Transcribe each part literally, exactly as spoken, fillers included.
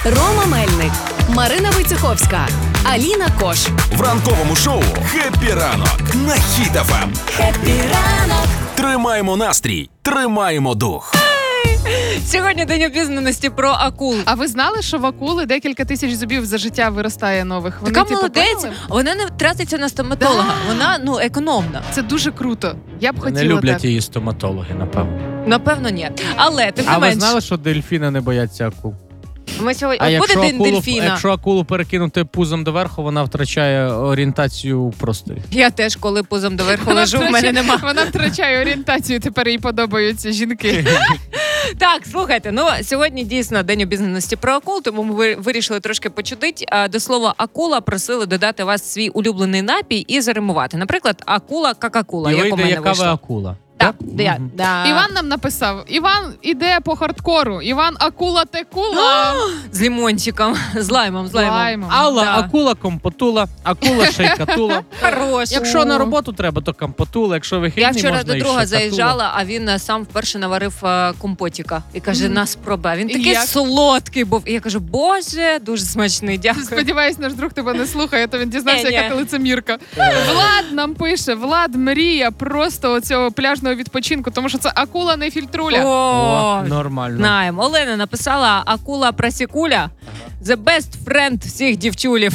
Рома Мельник, Марина Войцеховська, Аліна Кош. В ранковому шоу «Хеппі ранок» на Хіт еф ем. Хеппі ранок. Тримаємо настрій, тримаємо дух. Сьогодні день обізнаності про акул. А ви знали, що в акули декілька тисяч зубів за життя виростає нових? Вони, Така типу, молодець, поняли? вона не тратиться на стоматолога, Да. вона ну економна. Це дуже круто. Я б хотіла Не люблять так. її стоматологи, напевно. Напевно, ні. Але тим не А ви менш, знали, що дельфіни не бояться акул? ми сьогодні А буде якщо день акулу, дельфіна. якщо акулу перекинути пузом доверху, вона втрачає орієнтацію у просторі. Я теж, коли пузом доверху Вона лежу, в мене втрачає- нема. Вона втрачає орієнтацію, тепер їй подобаються жінки. Так, слухайте, ну сьогодні дійсно день обізнаності про акул, тому ми ви- вирішили трошки почудить. А, До слова акула просили додати вас свій улюблений напій і заримувати. Наприклад, акула какакула, І як у вийде, мене яка ви вийшло. акула. Так, Так? да, Мгм. да. Іван нам написав: Іван іде по хардкору. Іван акула текула. з лимончиком, з лаймом, з лаймом. Лаймом. Алла, Да. акула компотула, акула шейкатула. Хорош. Якщо на роботу треба, то компотула, якщо Я вихідний, вчора можна до і друга шейкатула. заїжджала, а він е, сам вперше наварив е, компотіка. І каже, Мгм. на спробуй. А Він І такий як? солодкий був. І я кажу, боже, дуже смачний, дякую. Сподіваюсь, наш друг тебе не слухає, то він дізнався, Ні-ні. яка ти лицемірка. Влад нам пише: Влад мріє просто оцього пляжного відпочинку, тому що це акула не фільтруля. О, О, нормально. знаємо. Олена написала акула прасікуля. The best friend всіх дівчулів.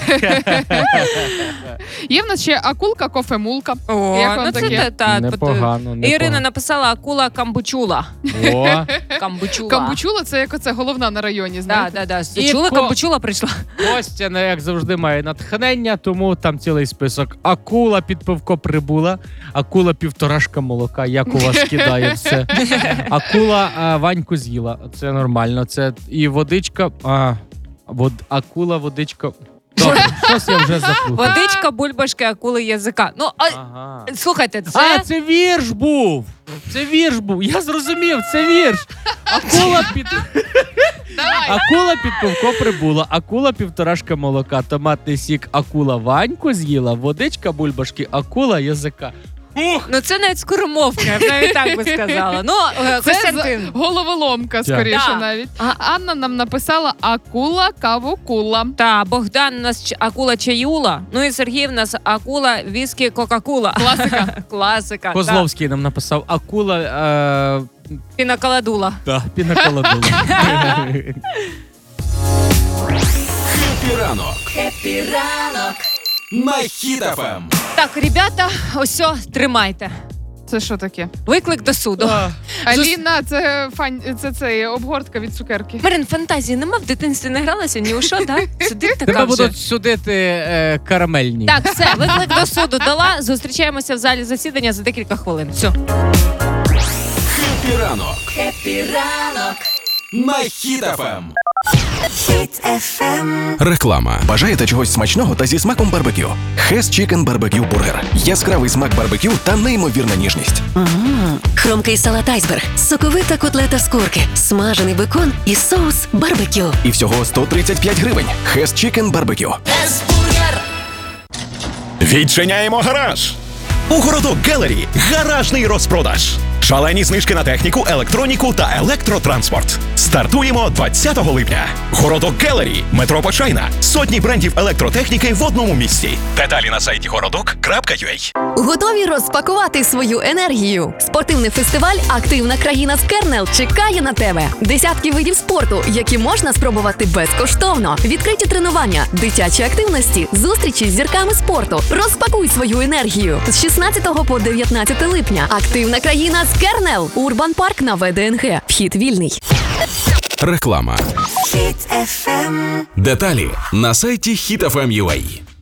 Є в нас ще акулка кофемулка. О, Як вам ну це таке? та, та, Непогано, Ірина непогано. написала акула камбучула. О, Камбучула. Камбучула це як оце головна на районі, Да, знаєте? да, да. І Чули, ко- камбучула прийшла? Костя, ну, як завжди, має натхнення, тому там цілий список. Акула під пивко прибула, акула півторашка молока, як у вас кидає все. Акула а, Ваньку з'їла, це нормально. Це і водичка, а, вод, акула, водичка. Добре, щось я вже заплутав. Водичка, бульбашки, акули язика. Ну, а, Ага. слухайте, це... А, це вірш був! Це вірш був, я зрозумів, це вірш. Акула під... Давай. Акула під пивко прибула, акула півторашка молока, томатний сік, акула Ваньку з'їла, водичка бульбашки, акула язика. Ух! Ну це навіть скоромовка, я б навіть так би сказала. Ну, е, Це Костянтин. з- головоломка, скоріше Да. навіть. Анна нам написала акула кавокула. Та, Богдан у нас ч- акула чаюла, ну і Сергій в нас акула віскі кока-кула. Класика. Класика. Козловський нам написав, акула е... Пінакаладула. да, пінаколадула. Хеппі ранок. Хеппі ранок. На Хіт еф ем. Так, ребята, ось, тримайте. Це що таке? Виклик до суду. Аліна, це фань, це, це обгортка від цукерки. Марин, фантазії нема, в дитинстві не гралася, ні у що, так? Сидить така Тебе вже. будуть судити е, карамельні. Так, все, виклик до суду дала. Зустрічаємося в залі засідання за декілька хвилин. Все. Хеппі ранок. Хеппі ранок. На Хіт еф ем. Реклама. Бажаєте чогось смачного та зі смаком барбекю? Хес Чікен Барбекю Бургер. Яскравий смак барбекю та неймовірна ніжність. Хрумкий салат айсберг, соковита котлета з курки, смажений бекон і соус барбекю. І всього сто тридцять п'ять гривень. Хес Чікен Барбекю. Відчиняємо гараж! У Городок Гелері гаражний розпродаж. Шалені знижки на техніку, електроніку та електротранспорт. Стартуємо двадцятого липня. Городок Гелері, метро Почайна. Сотні брендів електротехніки в одному місці. Деталі на сайті городок крапка ю а. Готові розпакувати свою енергію? Спортивний фестиваль «Активна країна з Кернел» чекає на тебе. Десятки видів спорту, які можна спробувати безкоштовно. Відкриті тренування, дитячі активності, зустрічі з зірками спорту. Розпакуй свою енергію. З шістнадцятого по дев'ятнадцяте липня. «Активна країна з Кернел». Урбан Парк на Ве Де Ен Ге. Вхід вільний. Реклама. Деталі на сайті хіт еф ем крапка ю а.